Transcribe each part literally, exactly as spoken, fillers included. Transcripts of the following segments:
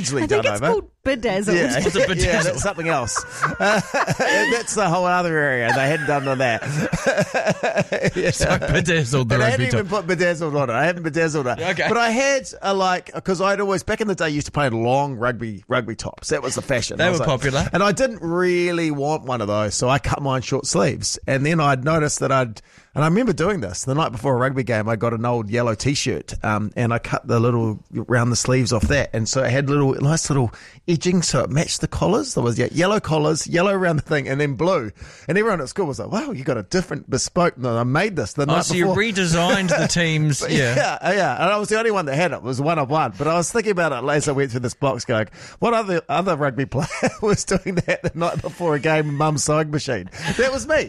hugely I think done it's over. called bedazzled. Yeah, What's a bedazzled? yeah, that's something else. Uh, that's the whole other area. They hadn't done none of that. yeah. So bedazzled the And I rugby hadn't even top. put bedazzled on it. I hadn't bedazzled it. Okay. But I had a like because I'd always back in the day used to play in long rugby rugby tops. That was the fashion. They I was were like- popular. and I didn't really want one of those, so I cut mine short sleeves. And then I'd noticed that I'd. And I remember doing this the night before a rugby game. I got an old yellow T-shirt, um, and I cut the little round the sleeves off that, and so it had little nice little edging, so it matched the collars. There was yeah, yellow collars, yellow around the thing, and then blue. And everyone at school was like, "Wow, you got a different bespoke." No, I made this the Oh, night so you before. redesigned the teams. But Yeah. yeah, yeah, and I was the only one that had it. It was one of one. But I was thinking about it as I went through this box, going, "What other other rugby player was doing that the night before a game in Mum's sewing machine?" That was me.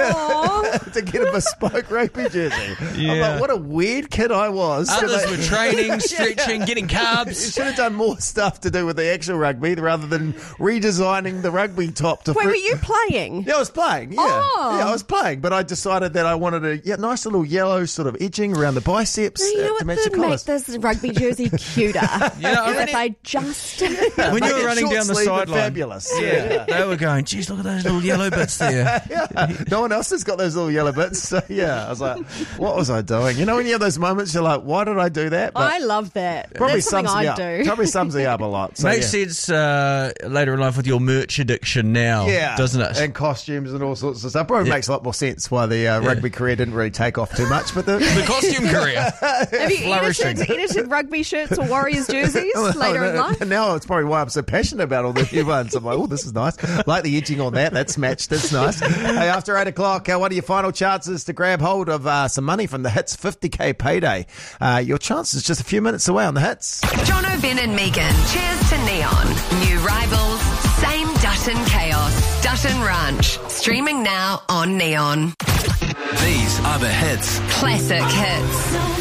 to get a bespoke rugby jersey. I'm Yeah. like, what a weird kid I was. Others Should I- were training, stretching, getting You carbs. should have done more stuff to do with the actual rugby rather than redesigning the rugby top to Wait, fit- were you playing? Yeah, I was playing. Yeah, Oh. yeah, I was playing, but I decided that I wanted a yeah, nice little yellow sort of edging around the biceps You uh, know to what match the would make collars. this rugby jersey cuter? Yeah, I Is read if it- I just... When you Make were it running short down the sleeve and sideline. fabulous. Yeah. They were going, geez, look at those little yellow bits there. Yeah. No one else has got those little yellow bits. So yeah, I was like, what was I doing? You know, when you have those moments, you're like, why did I do that? I love that. probably That's something sums me I'd up. do. Probably sums me up a lot. So, Makes yeah. sense uh, later in life with your merch addiction now, Yeah, doesn't it? And costumes and all sorts of stuff. Probably Yeah. makes a lot more sense why the uh, rugby career didn't really take off too much. But the, the costume career. Have you Flourishing. edited, edited rugby shirts or Warriors jerseys later in life? And now it's probably why I'm so passionate about all the new ones. I'm like, oh, this is nice. Like the edging on that. That's matched. That's nice. Hey, after eight o'clock, uh, what are your final chances to grab hold of uh, some money from the Hits fifty K payday? Uh, your chance is just a few minutes away on the Hits. Jono, Ben and Megan. Cheers to Neon. New rivals, same Dutton chaos. Dutton Ranch. Streaming now on Neon. These are the hits. Classic hits.